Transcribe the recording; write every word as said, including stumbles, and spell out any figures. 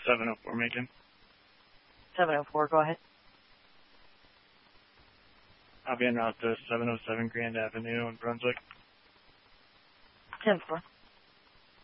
seven oh four, Macon. seven oh four, go ahead. I'll be en route to seven oh seven Grand Avenue in Brunswick. ten four.